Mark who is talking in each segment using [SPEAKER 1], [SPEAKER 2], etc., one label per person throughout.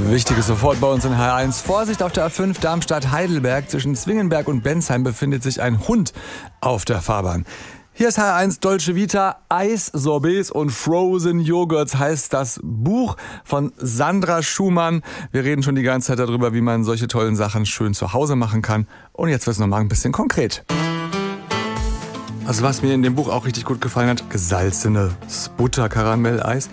[SPEAKER 1] Wichtiges sofort bei uns in HR1. Vorsicht auf der A5 Darmstadt-Heidelberg. Zwischen Zwingenberg und Bensheim befindet sich ein Hund auf der Fahrbahn. Hier ist HR1 Dolce Vita. Eis, Sorbets und Frozen Joghurts heißt das Buch von Sandra Schumann. Wir reden schon die ganze Zeit darüber, wie man solche tollen Sachen schön zu Hause machen kann. Und jetzt wird es nochmal ein bisschen konkret. Also was mir in dem Buch auch richtig gut gefallen hat, gesalzenes Butterkaramelleis,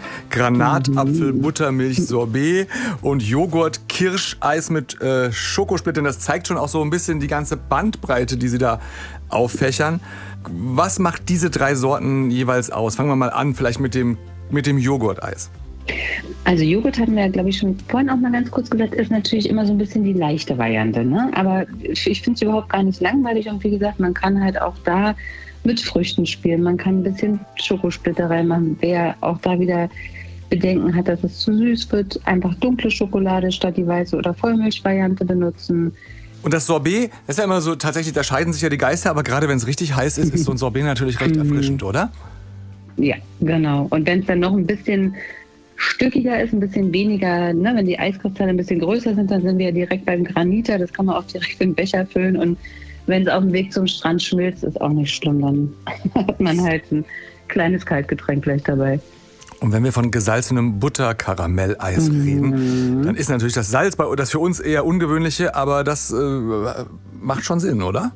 [SPEAKER 1] Granatapfel-Buttermilch-Sorbet und Joghurt-Kirscheis mit Schokosplittern. Das zeigt schon auch so ein bisschen die ganze Bandbreite, die sie da auffächern. Was macht diese drei Sorten jeweils aus? Fangen wir mal an, vielleicht mit dem Joghurt-Eis.
[SPEAKER 2] Also Joghurt hatten wir, glaube ich, schon vorhin auch mal ganz kurz gesagt, ist natürlich immer so ein bisschen die leichte Variante, ne? Aber ich finde es überhaupt gar nicht langweilig und wie gesagt, man kann halt auch da mit Früchten spielen. Man kann ein bisschen Schokosplitter reinmachen. Wer auch da wieder Bedenken hat, dass es zu süß wird, einfach dunkle Schokolade statt die weiße oder Vollmilchvariante benutzen.
[SPEAKER 1] Und das Sorbet, das ist ja immer so, tatsächlich, da scheiden sich ja die Geister, aber gerade wenn es richtig heiß ist, ist so ein Sorbet natürlich recht erfrischend, oder?
[SPEAKER 2] Ja, genau. Und wenn es dann noch ein bisschen stückiger ist, ein bisschen weniger, ne, wenn die Eiskristalle ein bisschen größer sind, dann sind wir ja direkt beim Granita. Das kann man auch direkt in den Becher füllen und wenn es auf dem Weg zum Strand schmilzt, ist auch nicht schlimm. Dann hat man halt ein kleines Kaltgetränk gleich dabei.
[SPEAKER 1] Und wenn wir von gesalzenem Butterkaramelleis reden, dann ist natürlich das Salz das für uns eher ungewöhnliche, aber das macht schon Sinn, oder?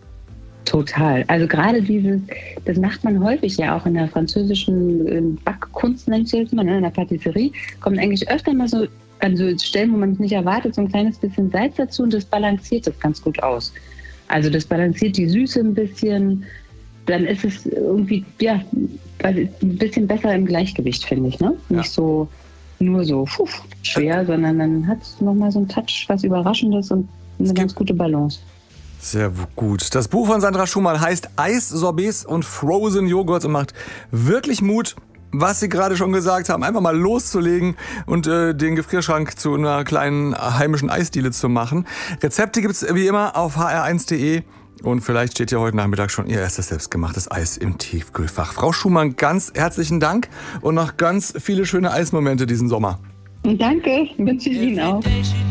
[SPEAKER 2] Total. Also gerade das macht man häufig ja auch in der französischen Backkunst, nennt sich jetzt mal, in der Patisserie, kommt eigentlich öfter mal so an so Stellen, wo man es nicht erwartet, so ein kleines bisschen Salz dazu und das balanciert das ganz gut aus. Also das balanciert die Süße ein bisschen, dann ist es irgendwie, ja, ein bisschen besser im Gleichgewicht, finde ich, ne? Ja. Nicht so, nur so schwer, sondern dann hat es nochmal so einen Touch, was Überraschendes und eine ganz gute Balance.
[SPEAKER 1] Sehr gut. Das Buch von Sandra Schumann heißt Eis, Sorbets und Frozen Joghurt und macht wirklich Mut, was Sie gerade schon gesagt haben, einfach mal loszulegen und den Gefrierschrank zu einer kleinen heimischen Eisdiele zu machen. Rezepte gibt's wie immer auf hr1.de und vielleicht steht ja heute Nachmittag schon Ihr erstes selbstgemachtes Eis im Tiefkühlfach. Frau Schumann, ganz herzlichen Dank und noch ganz viele schöne Eismomente diesen Sommer.
[SPEAKER 2] Danke, wünsche ich Ihnen auch.